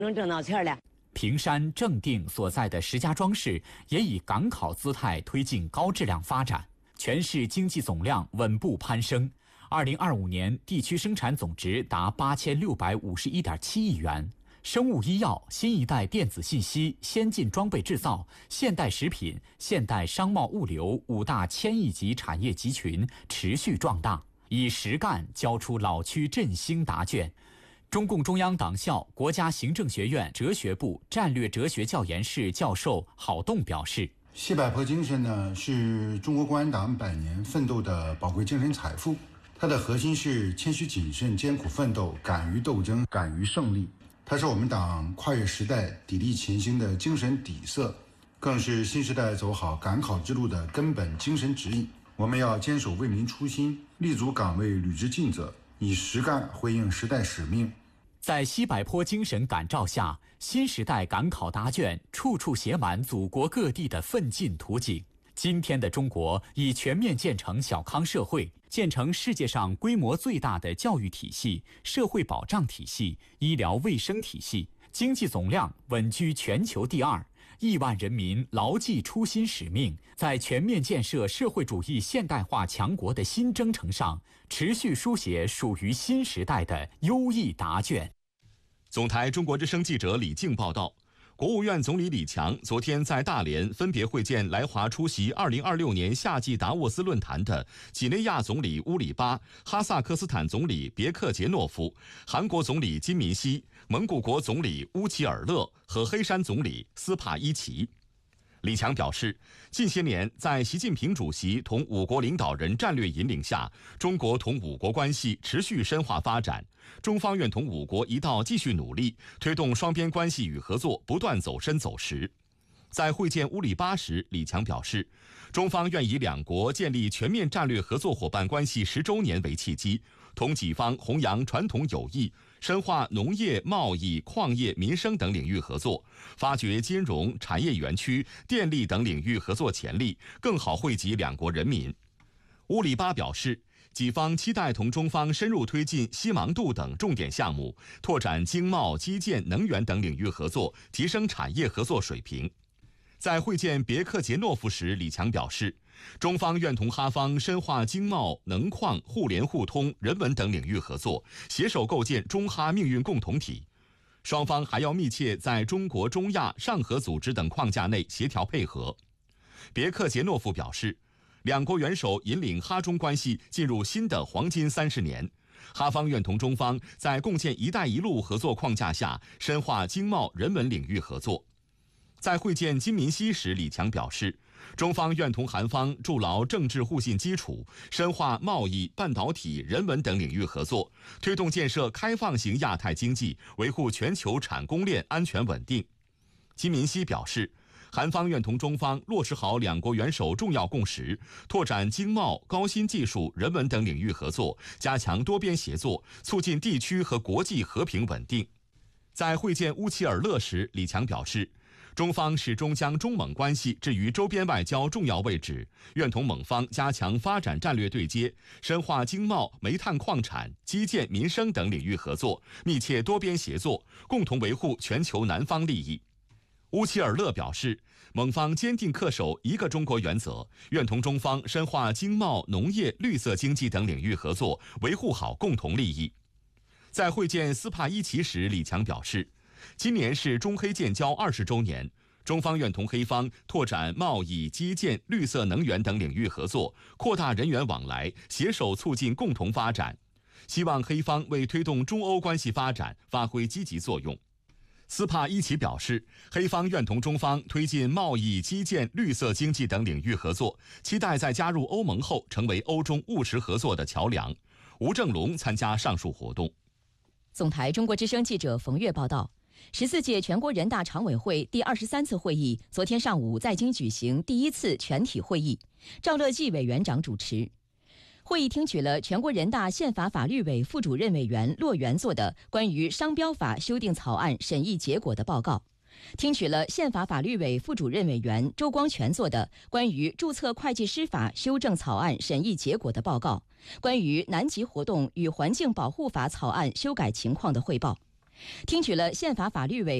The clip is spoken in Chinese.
能挣到钱了。 平山、正定所在的石家庄市也以港口姿态推进高质量发展，全市经济总量稳步攀升。2025年地区生产总值达8651.7亿元。生物医药、新一代电子信息、先进装备制造、现代食品、现代商贸物流5大千亿级产业集群持续壮大，以实干交出老区振兴答卷。中共中央党校国家行政学院哲学部战略哲学教研室教授郝栋表示， 西柏坡精神呢，是中国共产党100年奋斗的宝贵精神财富。它的核心是谦虚谨慎、艰苦奋斗、敢于斗争、敢于胜利。它是我们党跨越时代、砥砺前行的精神底色，更是新时代走好赶考之路的根本精神指引。我们要坚守为民初心，立足岗位履职尽责，以实干回应时代使命。 在西柏坡精神感召下，新时代赶考答卷处处写满祖国各地的奋进图景。今天的中国已全面建成小康社会，建成世界上规模最大的教育体系、社会保障体系、医疗卫生体系，经济总量稳居全球第2。亿万人民牢记初心使命，在全面建设社会主义现代化强国的新征程上，持续书写属于新时代的优异答卷。 总台中国之声记者李静报道。国务院总理李强昨天在大连分别会见来华出席2026年夏季达沃斯论坛的几内亚总理乌里巴、哈萨克斯坦总理别克杰诺夫、韩国总理金敏熙、蒙古国总理乌齐尔勒和黑山总理斯帕伊奇。李强表示，近些年在习近平主席同5国领导人战略引领下，中国同5国关系持续深化发展，中方愿同5国一道继续努力，推动双边关系与合作不断走深走实。在会见乌里巴时，李强表示，中方愿以2国建立全面战略合作伙伴关系10周年为契机，同己方弘扬传统友谊，深化农业、贸易、矿业、民生等领域合作，发掘金融、产业园区、电力等领域合作潜力，更好惠及2国人民。乌里巴表示，己方期待同中方深入推进西芒度等重点项目，拓展经贸、基建、能源等领域合作，提升产业合作水平。在会见别克杰诺夫时，李强表示，中方愿同哈方深化经贸、能矿、互联互通、人文等领域合作，携手构建中哈命运共同体。双方还要密切在中国、中亚、上合组织等框架内协调配合。别克杰诺夫表示，2国元首引领哈中关系进入新的黄金30年，哈方愿同中方在共建“一带一路”合作框架下，深化经贸、人文领域合作。在会见金敏熙时，李强表示，中方愿同韩方筑牢政治互信基础，深化贸易、半导体、人文等领域合作，推动建设开放型亚太经济，维护全球产供链安全稳定。金敏熙表示，韩方愿同中方落实好2国元首重要共识，拓展经贸、高新技术、人文等领域合作，加强多边协作，促进地区和国际和平稳定。在会见乌齐尔勒时，李强表示，中方始终将中蒙关系置于周边外交重要位置，愿同蒙方加强发展战略对接，深化经贸、煤炭矿产、基建、民生等领域合作，密切多边协作，共同维护全球南方利益。乌齐尔勒表示，蒙方坚定恪守一个中国原则，愿同中方深化经贸、农业、绿色经济等领域合作，维护好共同利益。在会见斯帕伊奇时，李强表示，今年是中黑建交20周年，中方愿同黑方拓展贸易、基建、绿色能源等领域合作，扩大人员往来，携手促进共同发展。希望黑方为推动中欧关系发展发挥积极作用。斯帕伊奇表示，黑方愿同中方推进贸易、基建、绿色经济等领域合作，期待在加入欧盟后成为欧中务实合作的桥梁。吴正龙参加上述活动。 总台中国之声记者冯月报道，14届全国人大常委会第23次会议昨天上午在京举行第1次全体会议，赵乐际委员长主持。会议听取了全国人大宪法法律委副主任委员骆元做的关于商标法修订草案审议结果的报告，听取了宪法法律委副主任委员周光全做的关于注册会计师法修正草案审议结果的报告，关于南极活动与环境保护法草案修改情况的汇报。 听取了宪法法律委